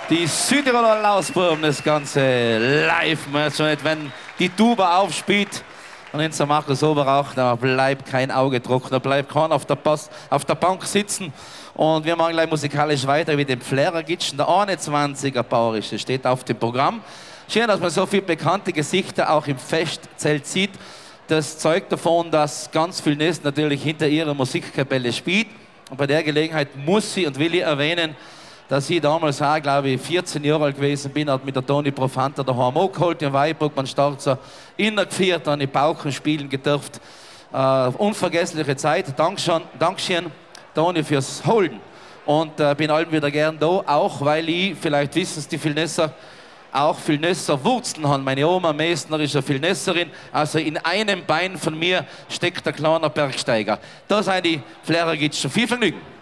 Die Südtiroler Lausbuben, das Ganze live. Man hört schon nicht, wenn die Tuba aufspielt. Und in St. Markus Oberrauch, da bleibt kein Auge trocken, da bleibt keiner auf der Bank sitzen. Und wir machen gleich musikalisch weiter mit dem Flair-Gitschen. Der 21er Bauerische steht auf dem Programm. Schön, dass man so viele bekannte Gesichter auch im Festzelt sieht. Das zeugt davon, dass ganz viel Nest natürlich hinter ihrer Musikkapelle spielt. Und bei der Gelegenheit muss ich und will ich erwähnen, dass ich damals auch, glaube ich, 14 Jahre alt gewesen bin, hat mit der Toni Profanta daheim angeholt, in Weilburg, man startet innergeführt, an die Pauken spielen gedurft. Unvergessliche Zeit. Dankeschön, Toni, fürs Holen. Und bin allen wieder gern da, auch weil ich, vielleicht wissen es die Vilnesser, auch Vilnesser Wurzeln haben. Meine Oma Messner ist eine Vilnesserin, also in einem Bein von mir steckt der kleine Bergsteiger. Da sind die Flair-Gitschen. Viel Vergnügen!